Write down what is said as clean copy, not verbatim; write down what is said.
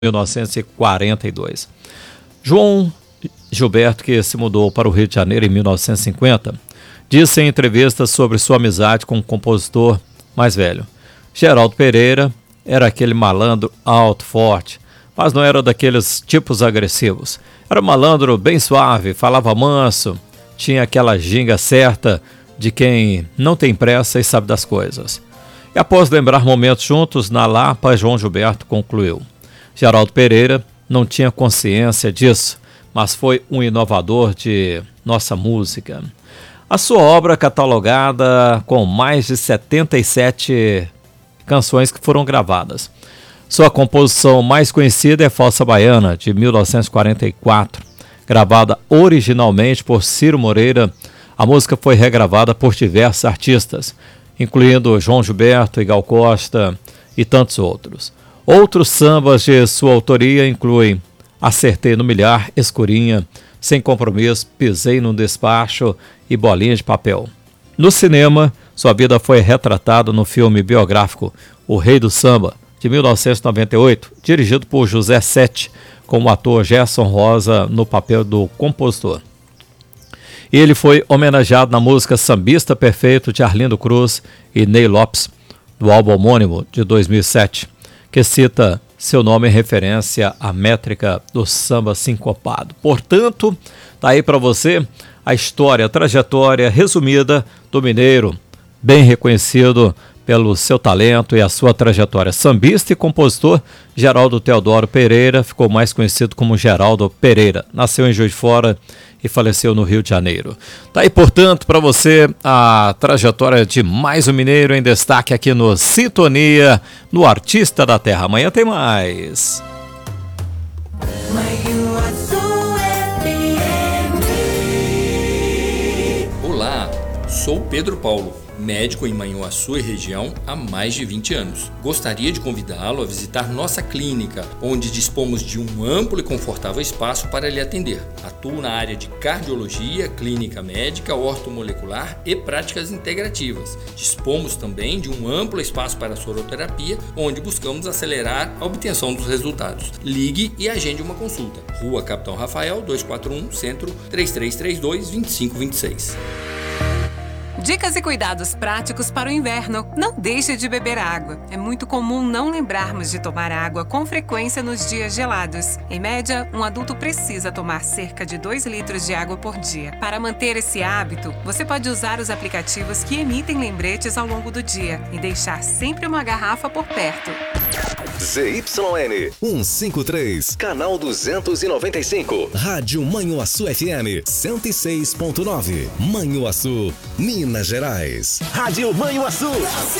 1942. João Gilberto, que se mudou para o Rio de Janeiro em 1950, disse em entrevista sobre sua amizade com o compositor mais velho. Geraldo Pereira era aquele malandro alto, forte, mas não era daqueles tipos agressivos. Era um malandro bem suave, falava manso, tinha aquela ginga certa de quem não tem pressa e sabe das coisas. E após lembrar momentos juntos na Lapa, João Gilberto concluiu: Geraldo Pereira não tinha consciência disso, mas foi um inovador de nossa música. A sua obra, catalogada com mais de 77 canções que foram gravadas. Sua composição mais conhecida é Falsa Baiana, de 1944. Gravada originalmente por Ciro Moreira, a música foi regravada por diversos artistas, incluindo João Gilberto, Gal Costa e tantos outros. Outros sambas de sua autoria incluem Acertei no Milhar, Escurinha, Sem Compromisso, Pisei no Despacho e Bolinha de Papel. No cinema, sua vida foi retratada no filme biográfico O Rei do Samba, de 1998, dirigido por José Sete, com o ator Gerson Rosa no papel do compositor. E ele foi homenageado na música Sambista Perfeito de Arlindo Cruz e Ney Lopes, do álbum homônimo de 2007, que cita seu nome em referência à métrica do samba sincopado. Portanto, tá aí para você a história, a trajetória resumida do mineiro, bem reconhecido pelo seu talento e a sua trajetória. Sambista e compositor, Geraldo Teodoro Pereira, ficou mais conhecido como Geraldo Pereira. Nasceu em Juiz de Fora e faleceu no Rio de Janeiro. Tá aí, portanto, para você a trajetória de mais um mineiro em destaque aqui no Sintonia, no Artista da Terra. Amanhã tem mais. Olá, sou Pedro Paulo, médico em Manhuaçu e região há mais de 20 anos. Gostaria de convidá-lo a visitar nossa clínica, onde dispomos de um amplo e confortável espaço para lhe atender. Atuo na área de cardiologia, clínica médica, ortomolecular e práticas integrativas. Dispomos também de um amplo espaço para soroterapia, onde buscamos acelerar a obtenção dos resultados. Ligue e agende uma consulta. Rua Capitão Rafael, 241, Centro, 3332-2526. Dicas e cuidados práticos para o inverno. Não deixe de beber água. É muito comum não lembrarmos de tomar água com frequência nos dias gelados. Em média, um adulto precisa tomar cerca de 2 litros de água por dia. Para manter esse hábito, você pode usar os aplicativos que emitem lembretes ao longo do dia e deixar sempre uma garrafa por perto. ZYN 153, canal 295, Rádio Manhuaçu FM 106.9, Manhuaçu, Minas Gerais. Rádio Manhuaçu.